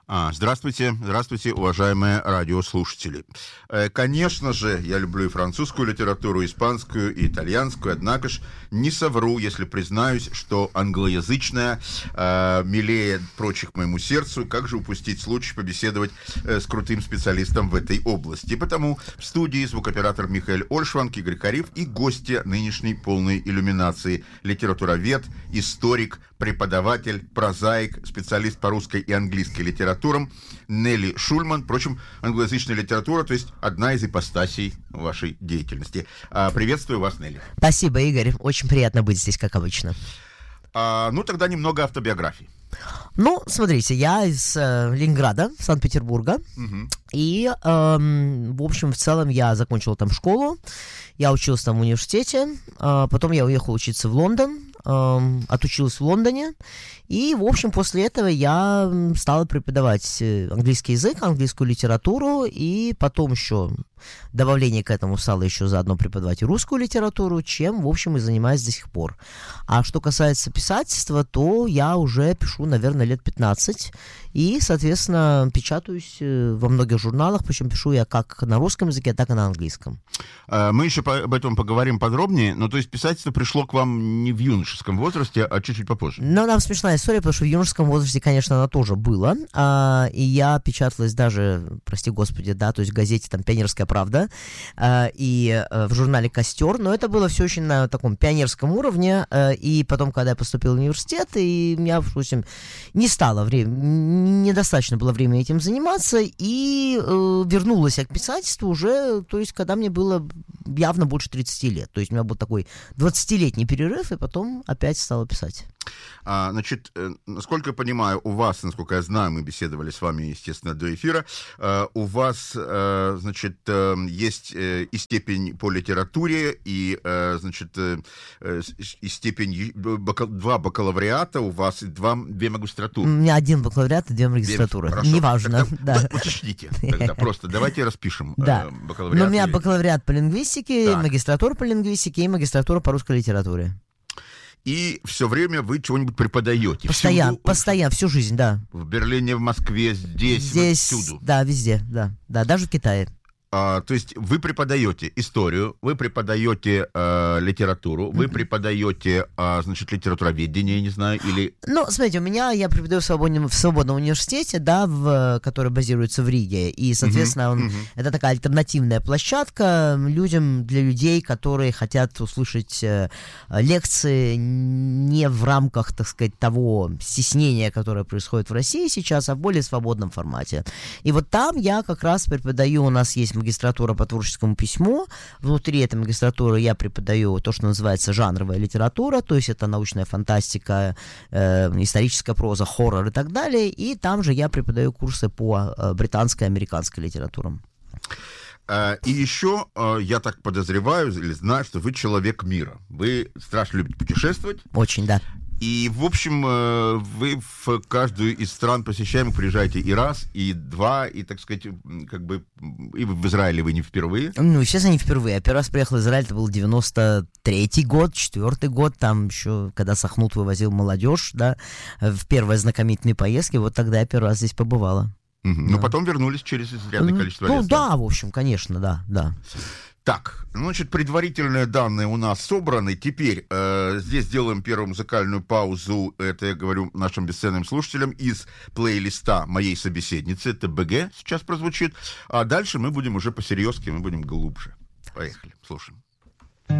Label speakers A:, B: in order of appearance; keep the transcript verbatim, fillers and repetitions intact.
A: А, здравствуйте, здравствуйте, уважаемые радиослушатели. Э, конечно же, я люблю и французскую литературу, и испанскую, и итальянскую, однако ж не совру, если признаюсь, что англоязычная э, милее прочих моему сердцу. Как же упустить случай побеседовать э, с крутым специалистом в этой области? И потому в студии звукооператор Михаэль Ольшванг, Игорь Кариф и гости нынешней полной иллюминации. Литературовед, историк, преподаватель, прозаик, специалист по русской и английской литературе Нелли Шульман. Впрочем, англоязычная литература, то есть одна из ипостасей вашей деятельности. А, приветствую вас, Нелли.
B: Спасибо, Игорь. Очень приятно быть здесь, как обычно.
A: А, ну, тогда немного автобиографии.
B: Ну, смотрите, я из э, Ленинграда, Санкт-Петербурга. Угу. И, э, в общем, в целом я закончил там школу. Я учился там в университете. Э, потом я уехал учиться в Лондон. Э, отучился в Лондоне. И, в общем, после этого я стал преподавать английский язык, английскую литературу. И потом еще добавление к этому стало еще заодно преподавать и русскую литературу, чем, в общем, и занимаюсь до сих пор. А что касается писательства, то я уже пишу, наверное, лет пятнадцать. И, соответственно, печатаюсь во многих журналах, причем пишу я как на русском языке, так и на английском.
A: Мы еще об этом поговорим подробнее, но то есть писательство пришло к вам не в юношеском возрасте, а чуть-чуть попозже.
B: Ну, там смешная история, потому что в юношеском возрасте, конечно, она тоже была. А, и я печаталась даже, прости господи, да, то есть в газете там «Пионерская правда» а, и а, в журнале «Костер», но это было все очень на таком пионерском уровне. А, и потом, когда я поступил в университет, и у меня, в общем, не стало времени, недостаточно было времени этим заниматься, и э, вернулась я к писательству уже, то есть, когда мне было явно больше тридцати лет. То есть у меня был такой двадцатилетний перерыв, и потом опять стала писать.
A: А, значит, насколько я понимаю, у вас, насколько я знаю, мы беседовали с вами, естественно, до эфира, а, у вас, а, значит, есть и степень по литературе, и, а, значит, и степень, бакал, два бакалавриата, у вас и два, две магистратуры.
B: У меня один бакалавриат и две магистратуры. Хорошо. Неважно.
A: Тогда, да. Уточните тогда, просто давайте распишем
B: да.
A: бакалавриат.
B: Но у меня бакалавриат по лингвистике, так. магистратура по лингвистике и магистратура по русской литературе.
A: И все время вы чего-нибудь преподаете.
B: Постоянно, всюду, постоянно, всю жизнь, да.
A: В Берлине, в Москве, здесь,
B: здесь
A: вот всюду.
B: Да, везде, да, да, даже в Китае.
A: А, то есть вы преподаете историю, вы преподаете э, литературу, вы mm-hmm. преподаете, э, значит, литературоведение, я не знаю, или...
B: Ну, смотрите, у меня, я преподаю в свободном, в свободном университете, да, в, который базируется в Риге, и, соответственно, mm-hmm. он, mm-hmm. это такая альтернативная площадка людям, для людей, которые хотят услышать э, лекции не в рамках, так сказать, того стеснения, которое происходит в России сейчас, а в более свободном формате. И вот там я как раз преподаю, у нас есть магистратура по творческому письму. Внутри этой магистратуры я преподаю то, что называется жанровая литература, то есть это научная фантастика, э, историческая проза, хоррор и так далее. И там же я преподаю курсы по э, британской и американской литературам.
A: И еще я так подозреваю или знаю, что вы человек мира. Вы страшно любите путешествовать.
B: Очень, да.
A: И, в общем, вы в каждую из стран посещаемых приезжаете и раз, и два, и, так сказать, как бы, и в Израиле вы не впервые.
B: Ну, естественно, не впервые. Я первый раз приехал в Израиль, это был девяносто третий год, четвертый год, там еще, когда Сахнут вывозил молодежь, да, в первые знакомительные поездки, вот тогда я первый раз здесь побывала.
A: Угу. Да. Но потом вернулись через изрядное количество
B: ну,
A: лет.
B: Ну, да, в общем, конечно, да, да.
A: Так, значит, предварительные данные у нас собраны. Теперь э, здесь делаем первую музыкальную паузу. Это я говорю нашим бесценным слушателям из плейлиста моей собеседницы. Это БГ сейчас прозвучит. А дальше мы будем уже по-серьезки, мы будем глубже. Поехали, слушаем.